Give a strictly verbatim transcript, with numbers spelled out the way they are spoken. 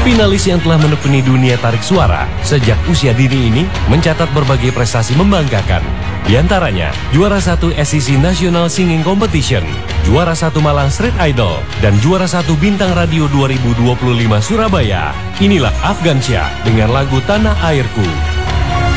Finalis yang telah menekuni dunia tarik suara sejak usia dini ini mencatat berbagai prestasi membanggakan. Di antaranya, juara satu S E C National Singing Competition, juara satu Malang Street Idol, dan juara satu Bintang Radio dua ribu dua puluh lima Surabaya. Inilah Afgansyah dengan lagu Tanah Airku.